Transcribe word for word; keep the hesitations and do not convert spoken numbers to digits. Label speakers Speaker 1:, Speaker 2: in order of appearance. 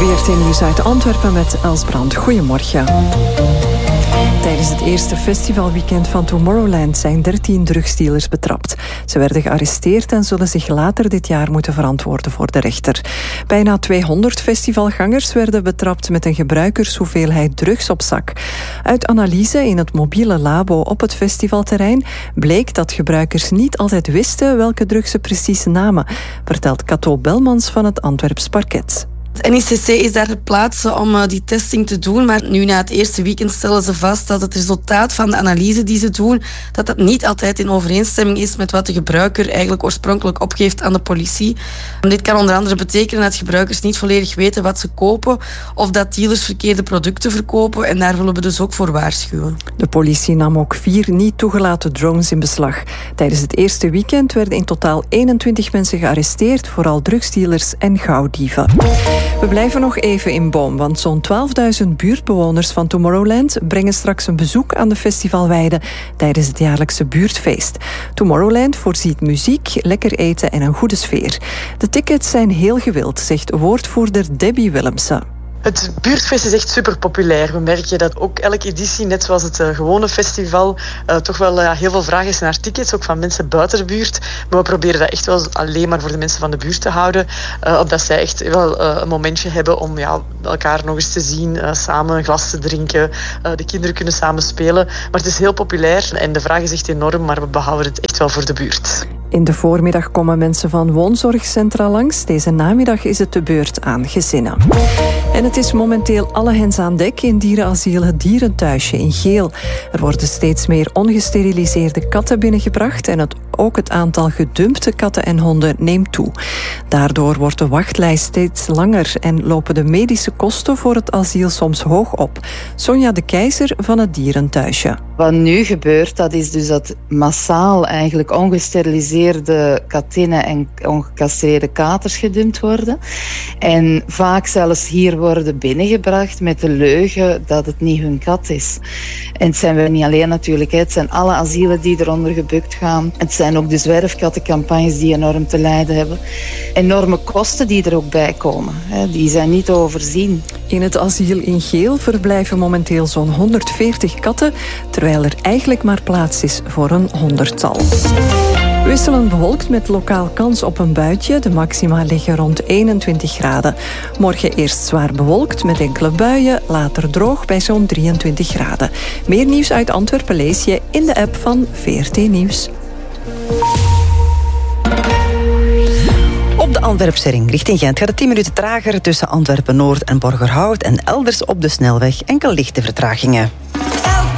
Speaker 1: V R T Nieuws uit Antwerpen met Els Brand. Goedemorgen. Tijdens het eerste festivalweekend van Tomorrowland zijn dertien drugsdealers betrapt. Ze werden gearresteerd en zullen zich later dit jaar moeten verantwoorden voor de rechter. Bijna tweehonderd festivalgangers werden betrapt met een gebruikershoeveelheid drugs op zak. Uit analyse in het mobiele labo op het festivalterrein bleek dat gebruikers niet altijd wisten welke drugs ze precies namen, vertelt Cato Belmans van het Antwerps Parket.
Speaker 2: Het N I C C is daar ter plaatse om uh, die testing te doen, maar nu na het eerste weekend stellen ze vast dat het resultaat van de analyse die ze doen, dat dat niet altijd in overeenstemming is met wat de gebruiker eigenlijk oorspronkelijk opgeeft aan de politie. En dit kan onder andere betekenen dat gebruikers niet volledig weten wat ze kopen of dat dealers verkeerde producten verkopen en daar willen we dus ook voor waarschuwen.
Speaker 1: De politie nam ook vier niet toegelaten drones in beslag. Tijdens het eerste weekend werden in totaal eenentwintig mensen gearresteerd, vooral drugsdealers en gauwdieven. We blijven nog even in Boom, want zo'n twaalfduizend buurtbewoners van Tomorrowland brengen straks een bezoek aan de festivalweide tijdens het jaarlijkse buurtfeest. Tomorrowland voorziet muziek, lekker eten en een goede sfeer. De tickets zijn heel gewild, zegt woordvoerder Debbie Willemsen.
Speaker 3: Het buurtfeest is echt super populair. We merken dat ook elke editie, net zoals het uh, gewone festival, uh, toch wel uh, heel veel vraag is naar tickets, ook van mensen buiten de buurt. Maar we proberen dat echt wel alleen maar voor de mensen van de buurt te houden. Uh, opdat zij echt wel uh, een momentje hebben om ja, elkaar nog eens te zien, uh, samen een glas te drinken. Uh, de kinderen kunnen samen spelen. Maar het is heel populair en de vraag is echt enorm, maar we behouden het echt wel voor de buurt.
Speaker 1: In de voormiddag komen mensen van woonzorgcentra langs. Deze namiddag is het de beurt aan gezinnen. En het is momenteel alle hens aan dek in dierenasiel Het Dierenthuisje in Geel. Er worden steeds meer ongesteriliseerde katten binnengebracht en het, ook het aantal gedumpte katten en honden neemt toe. Daardoor wordt de wachtlijst steeds langer en lopen de medische kosten voor het asiel soms hoog op. Sonja de Keizer van Het Dierenthuisje.
Speaker 4: Wat nu gebeurt, dat is dus dat massaal eigenlijk ongesteriliseerde kattinnen en ongecastreerde katers gedumpt worden. En vaak zelfs hier worden binnengebracht met de leugen dat het niet hun kat is. En het zijn we niet alleen natuurlijk, het zijn alle asielen die eronder gebukt gaan. Het zijn ook de zwerfkattencampagnes die enorm te lijden hebben. Enorme kosten die er ook bij komen, die zijn niet te overzien.
Speaker 1: In het asiel in Geel verblijven momenteel zo'n honderdveertig katten, terwijl er eigenlijk maar plaats is voor een honderdtal. Wisselend bewolkt met lokaal kans op een buitje. De maxima liggen rond eenentwintig graden. Morgen eerst zwaar bewolkt met enkele buien, later droog bij zo'n drieëntwintig graden. Meer nieuws uit Antwerpen lees je in de app van V R T Nieuws.
Speaker 5: Op de Antwerpse ring richting Gent gaat het tien minuten trager tussen Antwerpen-Noord en Borgerhout en elders op de snelweg enkel lichte vertragingen.